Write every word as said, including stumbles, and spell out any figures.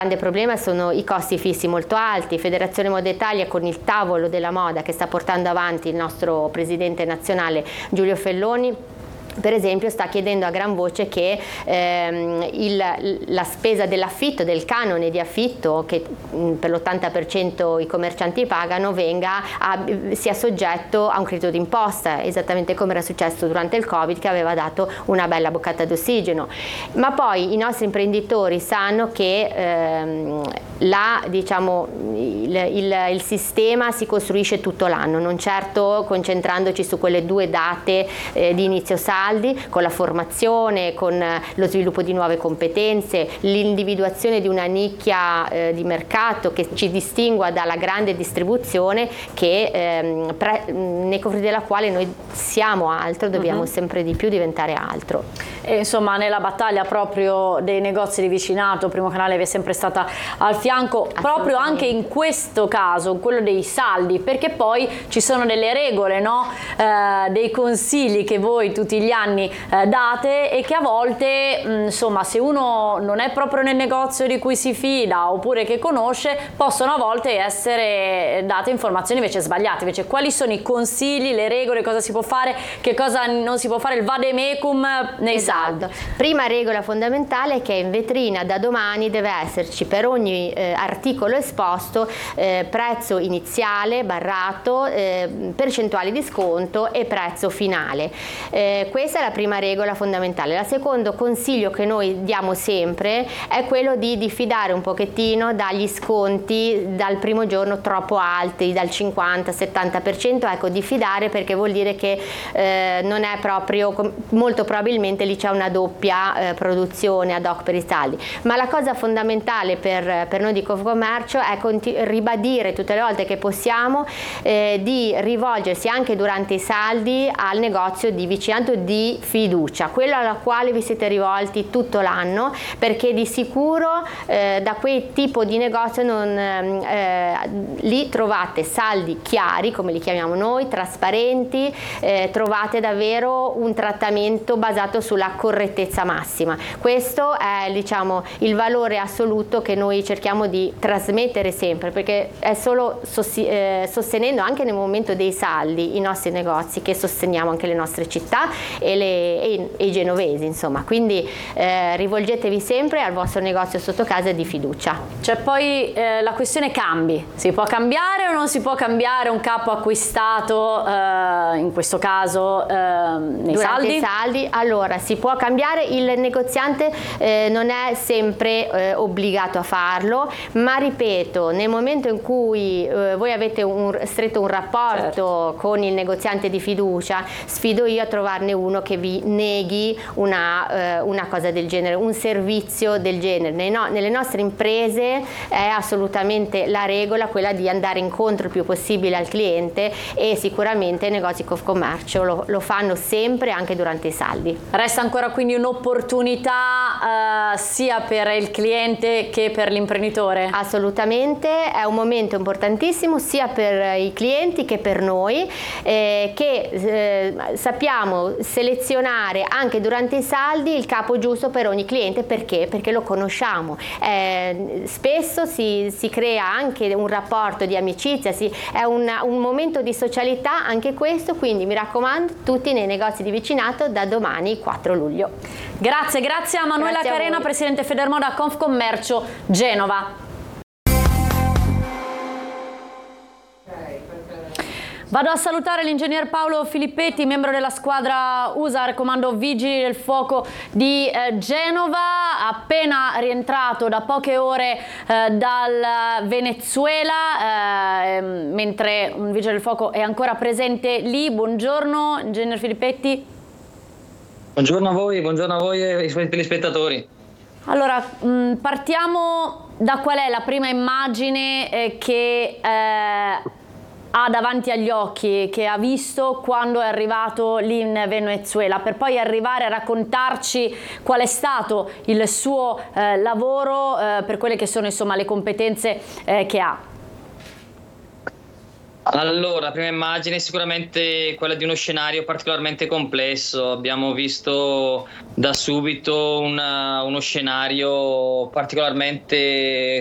Il grande problema sono i costi fissi molto alti. Federazione Moda Italia, con il tavolo della moda che sta portando avanti il nostro presidente nazionale Giulio Felloni, per esempio, sta chiedendo a gran voce che ehm, il, la spesa dell'affitto, del canone di affitto che mh, per l'ottanta per cento i commercianti pagano, venga a, sia soggetto a un credito d'imposta, esattamente come era successo durante il Covid, che aveva dato una bella boccata d'ossigeno. Ma poi i nostri imprenditori sanno che ehm, la, diciamo, il, il, il sistema si costruisce tutto l'anno, non certo concentrandoci su quelle due date eh, di inizio saldo, con la formazione, con lo sviluppo di nuove competenze, l'individuazione di una nicchia eh, di mercato che ci distingua dalla grande distribuzione che, ehm, pre, nei confronti della quale noi siamo altro, dobbiamo uh-huh. sempre di più diventare altro. E insomma, nella battaglia proprio dei negozi di vicinato, Primo Canale vi è sempre stata al fianco, proprio anche in questo caso, quello dei saldi, perché poi ci sono delle regole, no? eh, dei consigli che voi tutti gli anni eh, date e che a volte, mh, insomma, se uno non è proprio nel negozio di cui si fida oppure che conosce, possono a volte essere date informazioni invece sbagliate. Invece, quali sono i consigli, le regole, cosa si può fare, che cosa non si può fare, il vademecum nei saldi? Prima regola fondamentale è che in vetrina da domani deve esserci per ogni eh, articolo esposto eh, prezzo iniziale, barrato, eh, percentuale di sconto e prezzo finale. Eh, questa è la prima regola fondamentale. Il secondo consiglio che noi diamo sempre è quello di diffidare un pochettino dagli sconti dal primo giorno troppo alti, dal cinquanta settanta per cento, ecco, diffidare, perché vuol dire che eh, non è proprio, molto probabilmente lì c'è una doppia eh, produzione ad hoc per i saldi. Ma la cosa fondamentale per, per noi di Confcommercio è ribadire tutte le volte che possiamo eh, di rivolgersi anche durante i saldi al negozio di vicinato di fiducia, quello alla quale vi siete rivolti tutto l'anno, perché di sicuro eh, da quel tipo di negozio non, eh, lì trovate saldi chiari, come li chiamiamo noi, trasparenti, eh, trovate davvero un trattamento basato sulla correttezza massima. Questo è, diciamo, il valore assoluto che noi cerchiamo di trasmettere sempre, perché è solo eh, sostenendo anche nel momento dei saldi i nostri negozi che sosteniamo anche le nostre città e, le, e, e i genovesi, insomma. Quindi eh, rivolgetevi sempre al vostro negozio sotto casa di fiducia. C'è poi eh, la questione cambi. Si può cambiare o non si può cambiare un capo acquistato, eh, in questo caso eh, nei Durante saldi? i saldi, allora si può cambiare, il negoziante eh, non è sempre eh, obbligato a farlo, ma ripeto, nel momento in cui eh, voi avete un, stretto un rapporto certo. con il negoziante di fiducia, sfido io a trovarne uno che vi neghi una, eh, una cosa del genere, un servizio del genere. Nei no, nelle nostre imprese è assolutamente la regola quella di andare incontro il più possibile al cliente, e sicuramente i negozi Confcommercio lo, lo fanno sempre, anche durante i saldi. Resta ancora quindi un'opportunità eh, sia per il cliente che per l'imprenditore? Assolutamente, è un momento importantissimo sia per i clienti che per noi, eh, che eh, sappiamo selezionare anche durante i saldi il capo giusto per ogni cliente. Perché? Perché lo conosciamo. Eh, spesso si, si crea anche un rapporto di amicizia, si, è un, un momento di socialità anche questo, quindi mi raccomando, tutti nei negozi di vicinato da domani quattro luglio. Grazie, grazie a Manuela grazie Carena, a Presidente Federmoda Confcommercio Genova. Vado a salutare l'ingegner Paolo Filippetti, membro della squadra U S A, Comando Vigili del Fuoco di eh, Genova, appena rientrato da poche ore eh, dal Venezuela, eh, mentre un Vigile del Fuoco è ancora presente lì. Buongiorno, ingegner Filippetti. Buongiorno a voi, buongiorno a voi e ai telespettatori. Allora, mh, partiamo da qual è la prima immagine eh, che eh, ha davanti agli occhi, che ha visto quando è arrivato lì in Venezuela, per poi arrivare a raccontarci qual è stato il suo eh, lavoro eh, per quelle che sono, insomma, le competenze eh, che ha. Allora, la prima immagine è sicuramente quella di uno scenario particolarmente complesso. Abbiamo visto da subito una- uno scenario particolarmente